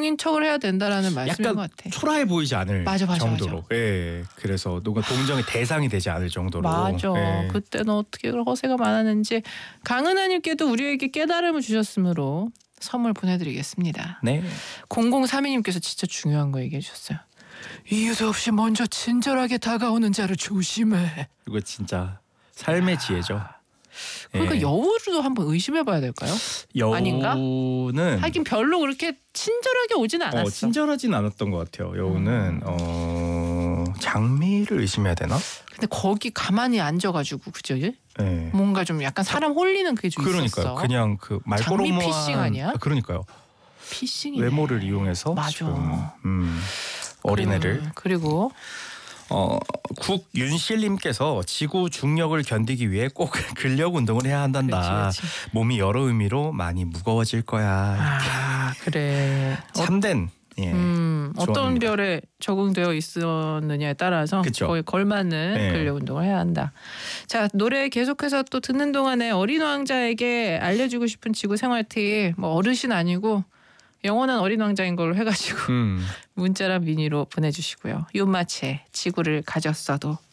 정상인 척을 해야 된다라는 말씀인 것 약간 같아. 초라해 보이지 않을 맞아. 정도로. 예. 그래서 누가 동정의 대상이 되지 않을 정도로. 맞아. 예. 그때는 어떻게 그런 허세가 많았는지 강은하님께도 우리에게 깨달음을 주셨으므로 선물 보내드리겠습니다. 네. 0032님께서 진짜 중요한 거 얘기해 주셨어요. 이유도 없이 먼저 친절하게 다가오는 자를 조심해. 이거 진짜 삶의 지혜죠. 그러니까 예. 여우도 한번 의심해봐야 될까요? 아닌가? 여우는 하긴 별로 그렇게 친절하게 오지는 않았어. 친절하진 않았던 것 같아요. 여우는 장미를 의심해야 되나? 근데 거기 가만히 앉아가지고 그죠? 네. 뭔가 좀 약간 사람 홀리는 그게 좀 그러니까요. 있었어. 그냥 그 말꼬로무한 장미 피싱 아니야? 그러니까요. 피싱이네. 외모를 이용해서 맞아. 지금 어린애를 그리고 국윤실님께서 지구 중력을 견디기 위해 꼭 근력 운동을 해야 한단다. 그렇지. 몸이 여러 의미로 많이 무거워질 거야. 아 그래. 참된 어떤 조언입니다. 별에 적응되어 있었느냐에 따라서 그쵸. 거기에 걸맞는 네. 근력 운동을 해야 한다. 자 노래 계속해서 또 듣는 동안에 어린 왕자에게 알려주고 싶은 지구 생활 팁, 뭐 어르신 아니고 영원한 어린 왕자인 걸로 해가지고 문자랑 미니로 보내주시고요. 윤마체 지구를 가졌어도